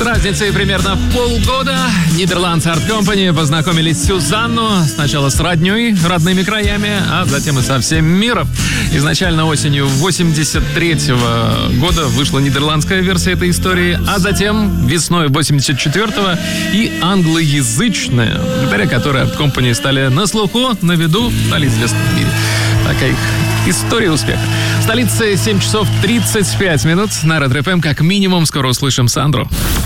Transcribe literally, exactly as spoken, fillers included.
разницей примерно полгода Нидерландс Арт Компани познакомились с Сюзанну сначала с роднёй, родными краями, а затем и со всем миром. Изначально осенью восемьдесят третьего года вышла нидерландская версия этой истории, а затем весной восемьдесят четвёртого и англоязычная, благодаря которой Арт Компани стали на слуху, на виду, стали известны в мире. Такая их история успеха. В столице семь часов тридцать пять минут. На Ретро эф эм как минимум скоро услышим Сандру.